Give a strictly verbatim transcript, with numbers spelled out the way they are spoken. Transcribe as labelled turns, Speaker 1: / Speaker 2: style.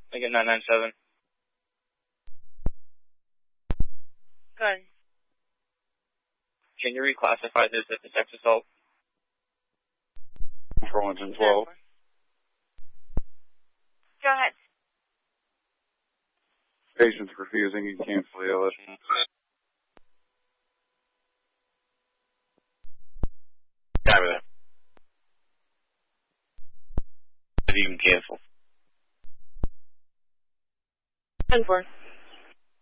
Speaker 1: Lincoln nine nine seven.
Speaker 2: Go ahead.
Speaker 1: Can you reclassify this as a sex assault?
Speaker 3: For one and twelve.
Speaker 2: Go ahead.
Speaker 3: Patient's refusing. You cancel the L S.
Speaker 1: Copy that. You can cancel.
Speaker 2: ten four.